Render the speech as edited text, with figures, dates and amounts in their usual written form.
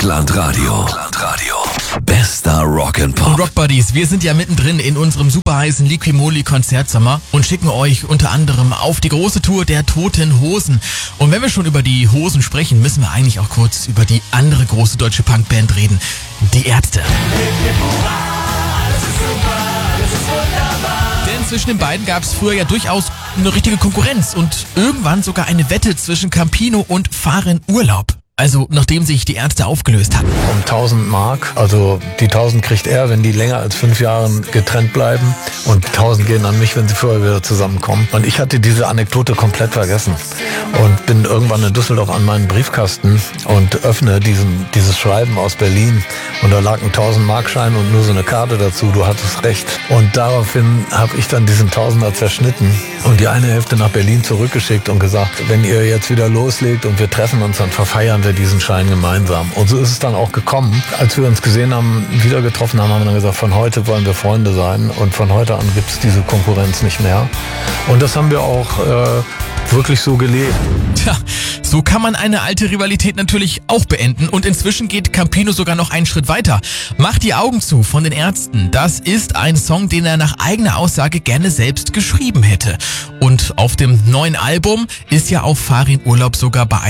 Vogtland-Radio. Bester Rock'n'Pop. Und Rock Buddies, wir sind ja mittendrin in unserem super heißen Liquimoli-Konzertsommer und schicken euch unter anderem auf die große Tour der Toten Hosen. Und wenn wir schon über die Hosen sprechen, müssen wir eigentlich auch kurz über die andere große deutsche Punkband reden, die Ärzte. Denn zwischen den beiden gab es früher ja durchaus eine richtige Konkurrenz und irgendwann sogar eine Wette zwischen Campino und Farin Urlaub. Also nachdem sich die Ärzte aufgelöst hatten. Um 1000 Mark, also die 1000 kriegt er, wenn die länger als 5 Jahre getrennt bleiben, und 1000 gehen an mich, wenn sie vorher wieder zusammenkommen. Und ich hatte diese Anekdote komplett vergessen und bin irgendwann in Düsseldorf an meinen Briefkasten und öffne dieses Schreiben aus Berlin, und da lag ein 1000 Markschein und nur so eine Karte dazu, du hattest recht. Und daraufhin habe ich dann diesen Tausender zerschnitten und die eine Hälfte nach Berlin zurückgeschickt und gesagt, wenn ihr jetzt wieder loslegt und wir treffen uns, dann verfeiern wir diesen Schein gemeinsam. Und so ist es dann auch gekommen. Als wir uns gesehen haben, wieder getroffen haben, haben wir dann gesagt, von heute wollen wir Freunde sein, und von heute an gibt es diese Konkurrenz nicht mehr. Und das haben wir auch wirklich so gelebt. Tja, so kann man eine alte Rivalität natürlich auch beenden, und inzwischen geht Campino sogar noch einen Schritt weiter. Mach die Augen zu von den Ärzten. Das ist ein Song, den er nach eigener Aussage gerne selbst geschrieben hätte. Und auf dem neuen Album ist ja auch Farin Urlaub sogar bei